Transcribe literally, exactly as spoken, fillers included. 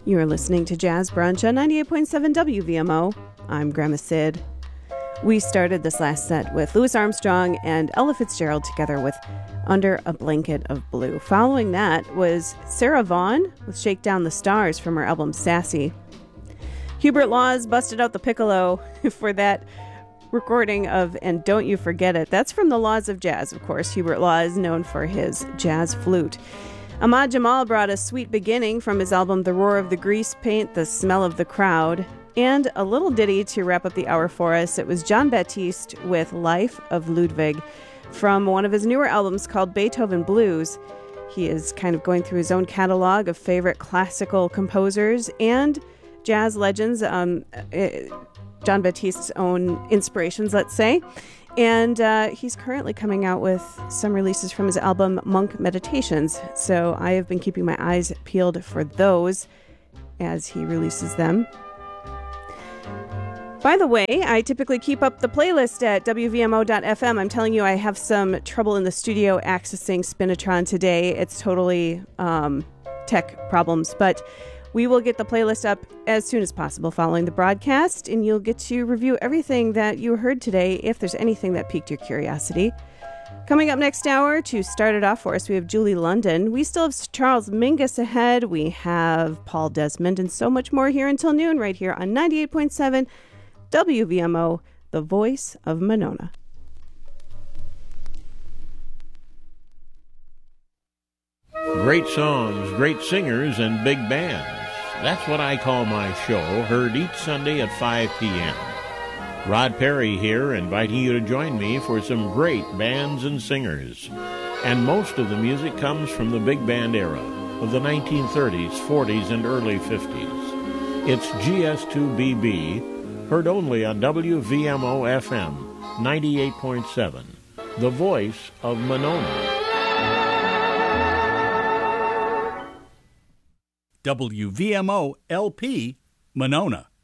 You are listening to Jazz Brunch on ninety-eight point seven W V M O. I'm Grandma Sid. We started this last set with Louis Armstrong and Ella Fitzgerald together with Under a Blanket of Blue. Following that was Sarah Vaughan with Shake Down the Stars from her album Sassy. Hubert Laws busted out the piccolo for that recording of And Don't You Forget It. That's from the Laws of Jazz, of course. Hubert Laws, known for his jazz flute. Ahmad Jamal brought a sweet beginning from his album The Roar of the Grease Paint, The Smell of the Crowd, and a little ditty to wrap up the hour for us. It was John Baptiste with Life of Ludwig from one of his newer albums called Beethoven Blues. He is kind of going through his own catalog of favorite classical composers and jazz legends, um, John Baptiste's own inspirations, let's say. And uh, he's currently coming out with some releases from his album Monk Meditations. So I have been keeping my eyes peeled for those as he releases them. By the way, I typically keep up the playlist at W V M O dot F M. I'm telling you, I have some trouble in the studio accessing Spinitron today. It's totally um, tech problems, but we will get the playlist up as soon as possible following the broadcast, and you'll get to review everything that you heard today if there's anything that piqued your curiosity. Coming up next hour to start it off for us, we have Julie London. We still have Charles Mingus ahead. We have Paul Desmond and so much more here until noon right here on ninety-eight point seven W V M O, the voice of Monona. Great songs, great singers, and big bands. That's what I call my show, heard each Sunday at five p.m. Rod Perry here, inviting you to join me for some great bands and singers. And most of the music comes from the big band era of the nineteen thirties, forties, and early fifties. It's G S two B B, heard only on W V M O F M ninety-eight point seven, the voice of Monona. W V M O L P, Monona.